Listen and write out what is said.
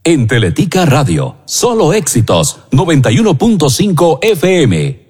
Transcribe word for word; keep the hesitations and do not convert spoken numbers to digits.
En Teletica Radio, solo éxitos, noventa y uno punto cinco F M.